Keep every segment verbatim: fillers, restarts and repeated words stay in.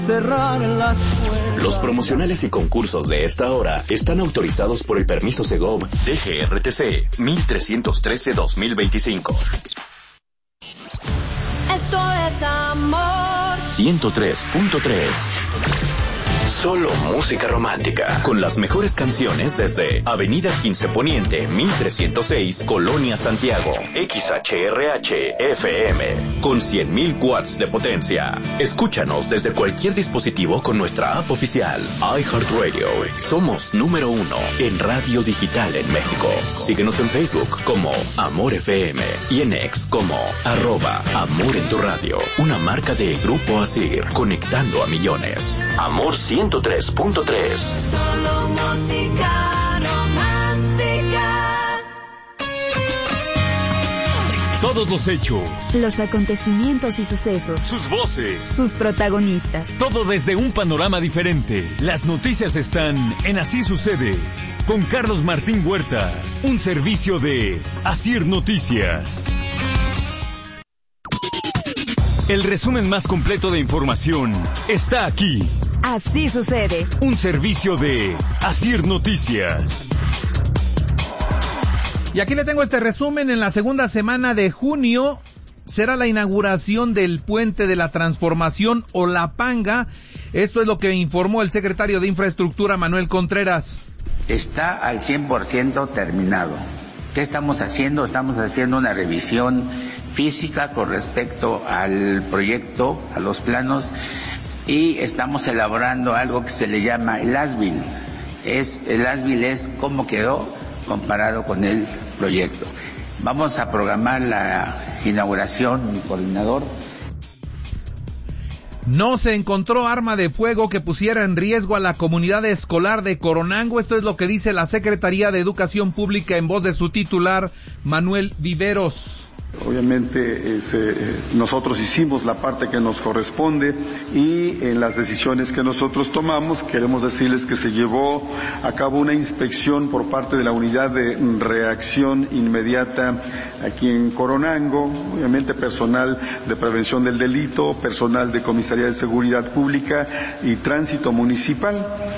Cerrar las puertas. Los promocionales y concursos de esta hora están autorizados por el permiso Segov D G R T C mil trescientos trece dos mil veinticinco. Esto es amor. ciento tres punto tres. Solo música romántica, con las mejores canciones desde Avenida quince Poniente, mil trescientos seis, Colonia Santiago, X H R H F M, con cien mil watts de potencia. Escúchanos desde cualquier dispositivo con nuestra app oficial, iHeartRadio. Somos número uno en radio digital en México. Síguenos en Facebook como Amor F M y en X como arroba Amor en tu Radio, una marca de Grupo Asir, conectando a millones. Amor ciento tres punto tres. Solo música romántica. Todos los hechos, los acontecimientos y sucesos, sus voces, sus protagonistas. Todo desde un panorama diferente. Las noticias están en Así Sucede, con Carlos Martín Huerta, un servicio de Asir Noticias. El resumen más completo de información está aquí. Así Sucede. Un servicio de Asir Noticias. Y aquí le tengo este resumen. En la segunda semana de junio será la inauguración del Puente de la Transformación o La Panga. Esto es lo que informó el secretario de Infraestructura, Manuel Contreras. Está al cien por ciento terminado. ¿Qué estamos haciendo? Estamos haciendo una revisión física con respecto al proyecto, a los planos, y estamos elaborando algo que se le llama el as-built. Es, el as-built es cómo quedó comparado con el proyecto. Vamos a programar la inauguración, mi coordinador. No se encontró arma de fuego que pusiera en riesgo a la comunidad escolar de Coronango. Esto es lo que dice la Secretaría de Educación Pública en voz de su titular, Manuel Viveros. Obviamente es, eh, nosotros hicimos la parte que nos corresponde y en las decisiones que nosotros tomamos queremos decirles que se llevó a cabo una inspección por parte de la unidad de reacción inmediata aquí en Coronango, obviamente personal de prevención del delito, personal de Comisaría de Seguridad Pública y Tránsito Municipal.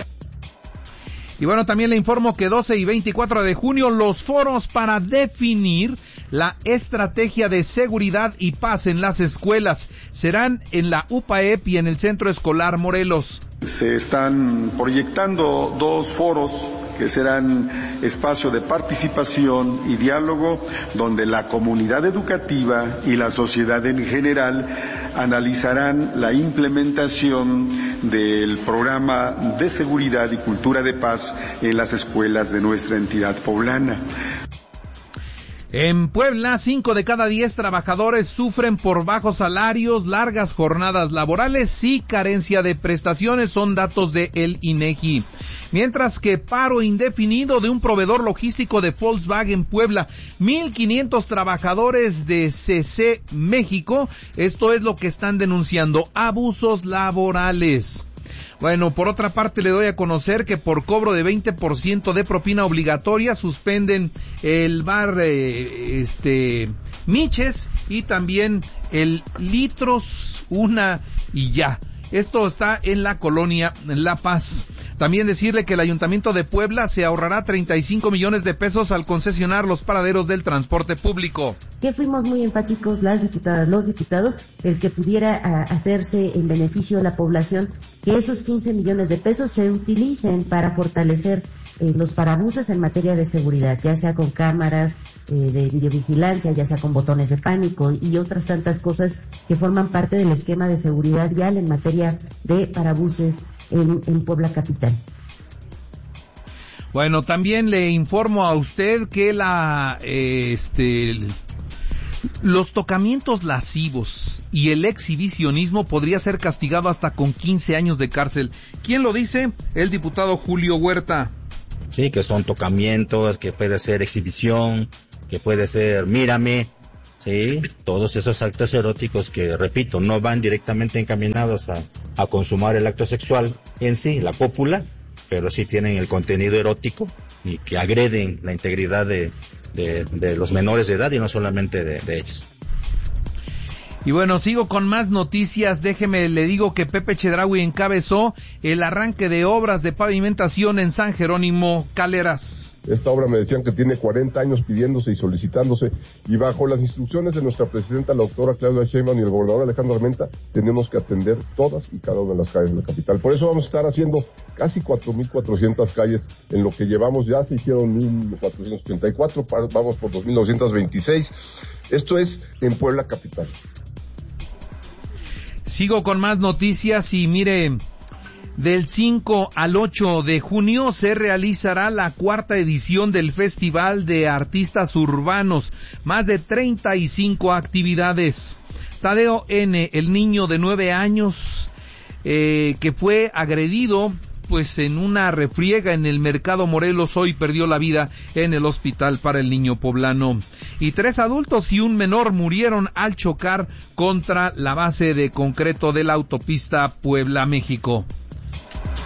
Y bueno, también le informo que doce y veinticuatro de junio los foros para definir la estrategia de seguridad y paz en las escuelas serán en la U P A E P y en el Centro Escolar Morelos. Se están proyectando dos foros que serán espacio de participación y diálogo donde la comunidad educativa y la sociedad en general analizarán la implementación del programa de seguridad y cultura de paz en las escuelas de nuestra entidad poblana. En Puebla, cinco de cada diez trabajadores sufren por bajos salarios, largas jornadas laborales y carencia de prestaciones, son datos de el INEGI. Mientras que paro indefinido de un proveedor logístico de Volkswagen Puebla, mil quinientos trabajadores de C C México, esto es lo que están denunciando, abusos laborales. Bueno, por otra parte le doy a conocer que por cobro de veinte por ciento de propina obligatoria suspenden el bar eh, este Miches y también el Litros Una y Ya. Esto está en la colonia La Paz. También decirle que el Ayuntamiento de Puebla se ahorrará treinta y cinco millones de pesos al concesionar los paraderos del transporte público. Que fuimos muy enfáticos las diputadas, los diputados, el que pudiera a, hacerse en beneficio de la población, que esos quince millones de pesos se utilicen para fortalecer eh, los parabuses en materia de seguridad, ya sea con cámaras eh, de videovigilancia, ya sea con botones de pánico y otras tantas cosas que forman parte del esquema de seguridad vial en materia de parabuses en, en Puebla capital. Bueno, también le informo a usted que la eh, este los tocamientos lascivos y el exhibicionismo podría ser castigado hasta con quince años de cárcel. ¿Quién lo dice? El diputado Julio Huerta. Sí, que son tocamientos, que puede ser exhibición, que puede ser mírame, sí, todos esos actos eróticos que, repito, no van directamente encaminados a, a consumar el acto sexual en sí, la cópula, pero sí tienen el contenido erótico y que agreden la integridad de, de, de los menores de edad y no solamente de, de ellos. Y bueno, sigo con más noticias. Déjeme, le digo que Pepe Chedraui encabezó el arranque de obras de pavimentación en San Jerónimo Caleras. Esta obra me decían que tiene cuarenta años pidiéndose y solicitándose, y bajo las instrucciones de nuestra presidenta, la doctora Claudia Sheinbaum, y el gobernador Alejandro Armenta, tenemos que atender todas y cada una de las calles de la capital. Por eso vamos a estar haciendo casi cuatro mil cuatrocientas calles en lo que llevamos. Ya se hicieron mil cuatrocientos ochenta y cuatro, vamos por dos mil novecientos veintiséis. Esto es en Puebla capital. Sigo con más noticias y mire, del cinco al ocho de junio se realizará la cuarta edición del Festival de Artistas Urbanos. Más de treinta y cinco actividades. Tadeo N., el niño de nueve años, eh, que fue agredido pues en una refriega en el Mercado Morelos, hoy perdió la vida en el Hospital para el Niño Poblano. Y tres adultos y un menor murieron al chocar contra la base de concreto de la autopista Puebla-México.